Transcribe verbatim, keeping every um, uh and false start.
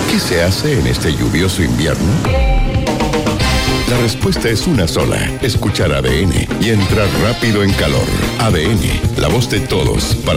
¿Qué se hace en este lluvioso invierno? La respuesta es una sola. Escuchar A D N y entrar rápido en calor. A D N, la voz de todos para